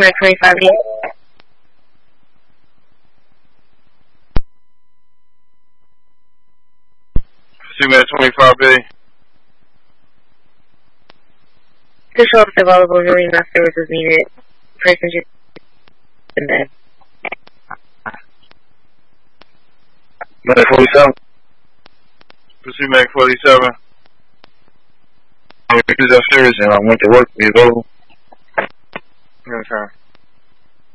Mac 25B. Pursuit Mac 25B. Control is available, really no services needed. Person just in bed. Mac 47. Pursuit Mac 47. I was upstairs and I went to work. Is over. Okay.